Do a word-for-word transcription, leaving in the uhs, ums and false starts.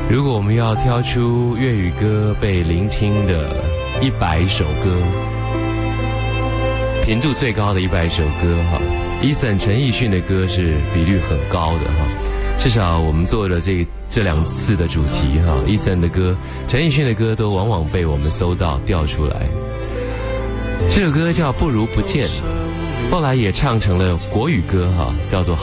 如果我们要挑出粤语歌被聆听的一百首歌，频度最高的一百首歌哈 ，Eason 陈奕迅的歌是比率很高的哈。至少我们做了这这两次的主题哈 ，Eason 的歌、陈奕迅的歌都往往被我们搜到调出来。这首歌叫《不如不见》，后来也唱成了国语歌哈，叫做。